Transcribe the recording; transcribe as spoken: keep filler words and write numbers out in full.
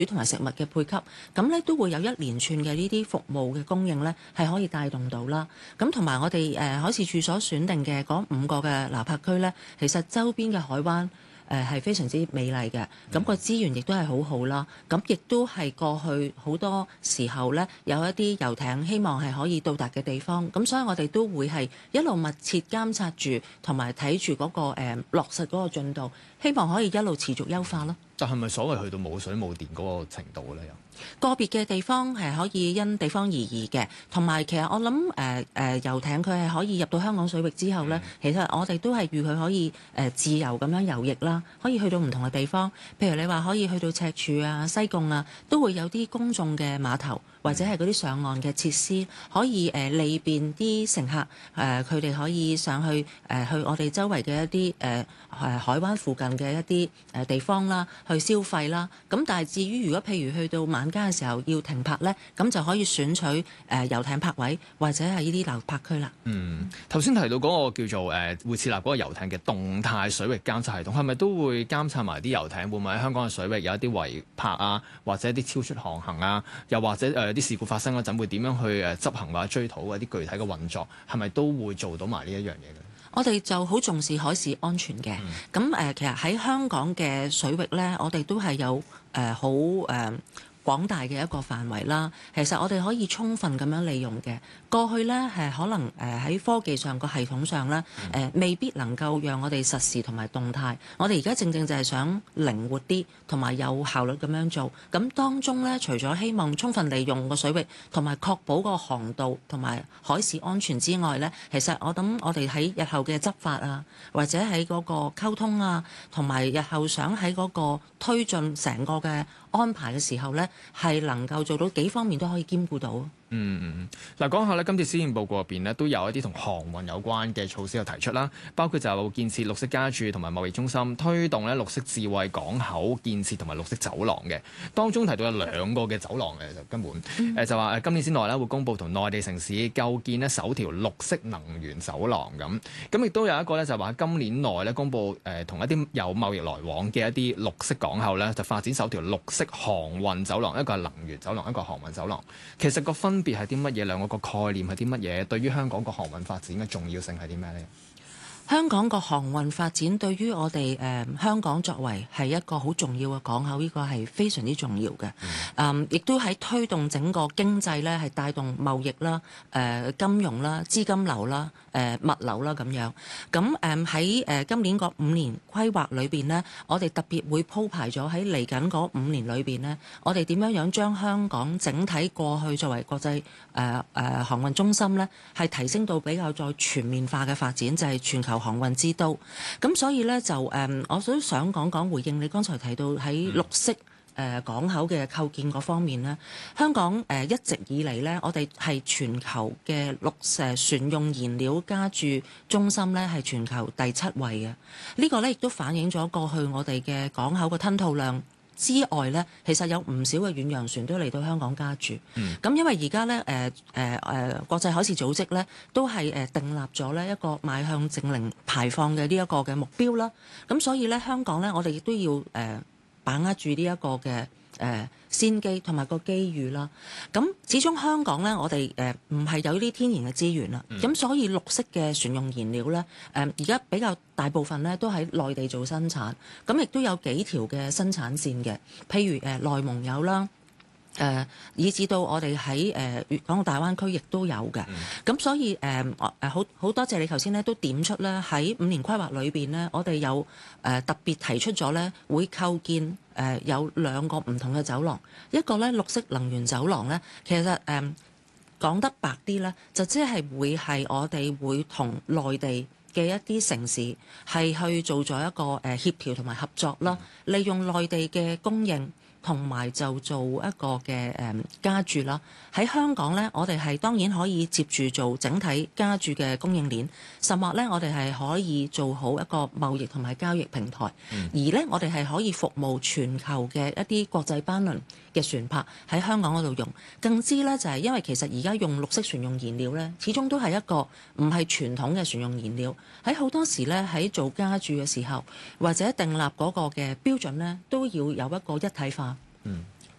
同埋食物嘅配給，咁咧都會有一連串嘅呢啲服務嘅供應咧，係可以帶動到啦。咁同埋我哋誒海事處所選定嘅嗰五個嘅樓泊區咧，其實周邊嘅海灣誒係非常之美麗嘅，咁個資源亦都係好好啦。咁亦都係過去好多時候咧，有一啲遊艇希望係可以到達嘅地方。咁所以我哋都會係一路密切監察住，同埋睇住嗰個誒、呃、落實嗰個進度，希望可以一路持續優化咯。 但係咪所謂去到冇水冇電嗰個程度咧？又個別嘅地方係可以因地方而異嘅，同埋其實我諗誒誒遊艇佢係可以入到香港水域之後咧，嗯、其實我哋都係預佢可以誒、呃、自由咁樣游歷啦，可以去到唔同嘅地方。譬如你話可以去到赤柱啊、西貢啊，都會有啲公眾嘅碼頭或者係嗰啲上岸嘅設施，可以誒、呃、利便啲乘客誒佢哋可以上去誒、呃、去我哋周圍嘅一啲誒誒海灣附近嘅一啲誒地方啦，去消費啦。咁但係至於如果譬如去到晚間嘅時候要停泊咧，咁就可以選取誒、呃、遊艇泊位或者係呢啲樓泊區啦。 嗯，頭先提到嗰個叫做誒、呃、會設立嗰個遊艇嘅動態水域監察系統，係咪都會監察埋啲遊艇會唔會喺香港嘅水域有一啲違泊啊，或者一啲超出航行啊，又或者誒、呃、啲事故發生嗰陣會點樣去誒執行或者追討嗰啲具體嘅運作，係咪都會做到埋呢一樣嘢嘅？ 我哋就好重視海事安全嘅，咁誒、嗯呃、其實喺香港嘅水域咧，我哋都係有誒好誒廣大嘅一個範圍啦。其實我哋可以充分咁樣利用嘅。過去咧係可能誒喺科技上個系統上咧誒、呃、未必能夠讓我哋實時同埋動態。我哋而家正正就係想靈活啲同埋有效率咁樣做。咁當中咧，除咗希望充分利用個水域同埋確保個航道同埋海事安全之外咧，其實我諗我哋喺日後嘅執法啊，或者喺嗰個溝通啊，同埋日後想喺嗰個推進成個嘅安排嘅時候咧，係能夠做到幾方面都可以兼顧到。 嗯嗯嗯，嗱講下咧，今次施政報告入邊咧都有一啲同航運有關嘅措施有提出啦，包括就係建設綠色家駐同埋貿易中心，推動咧綠色智慧港口建設同埋綠色走廊嘅。當中提到有兩個嘅走廊嘅，就根本誒、嗯呃、就話誒今年之內咧會公布同內地城市構建咧首條綠色能源走廊咁。咁亦都有一個咧就話今年內咧公布誒同、呃、一啲有貿易來往嘅一啲綠色港口咧就發展首條綠色航運走廊，一個係能源走廊，一個航運走廊。其實個分分別係啲乜嘢？兩個個概念係啲乜嘢？對於香港個航運發展嘅重要性係啲咩呢？ 香港個航運發展對於我哋誒、呃、香港作為係一個好重要嘅港口，呢、這個係非常之重要嘅。嗯，亦、嗯、都喺推動整個經濟咧，係帶動貿易啦、誒、呃、金融啦、資金流啦、誒、呃、物流啦咁樣。咁誒喺誒今年個五年規劃裏邊呢，我哋特別會鋪排咗喺嚟緊嗰五年裏邊呢，我哋點樣樣將香港整體過去作為國際誒誒、呃呃、航運中心呢，係提升到比較再全面化嘅發展，就係、是、全球航運之都。咁所以咧就誒、嗯，我都想講講回應你剛才提到喺綠色誒、呃、港口嘅構建嗰方面咧，香港誒、呃、一直以嚟咧，我哋係全球嘅綠誒船用燃料加注中心咧，係全球第七位嘅。這個、呢個咧亦都反映咗過去我哋嘅港口嘅吞吐量之外咧，其實有唔少嘅遠洋船都嚟到香港加駐。咁、嗯、因為而家咧誒誒誒國際海事組織咧都係誒訂立咗咧一個邁向淨零排放嘅呢一個嘅目標啦。咁所以咧香港咧我哋亦都要誒、呃、把握住呢一個嘅誒、呃、先機同埋個機遇啦。咁始終香港咧我哋誒唔係有呢啲天然嘅資源啦。咁、嗯、所以綠色嘅船用燃料咧誒而家比較大部分咧都喺內地做生產，咁亦都有幾條嘅生產線嘅，譬如誒、呃、內蒙有啦，誒、呃、以至到我哋喺誒粵港澳大灣區亦都有嘅。咁、嗯、所以誒誒好好多謝你頭先咧都點出咧喺五年規劃裏邊咧，我哋有誒、呃、特別提出咗咧會構建誒、呃、有兩個唔同嘅走廊，一個咧綠色能源走廊咧，其實誒、呃、講得白啲咧，就即係會係我哋會同內地嘅一啲城市係去做咗一個誒協調同埋合作啦，利用內地嘅供應同埋就做一個嘅誒加注啦。喺香港咧，我哋係當然可以接住做整體加注嘅供應鏈，甚或咧我哋係可以做好一個貿易同埋交易平台，嗯、而咧我哋係可以服務全球嘅一啲國際班輪嘅船舶喺香港嗰度用。更知咧就係、是、因為其實而家用綠色船用燃料咧，始終都係一個唔係傳統嘅船用燃料。喺好多時咧喺做加注嘅時候，或者訂立嗰個嘅標準咧，都要有一個一體化。嗯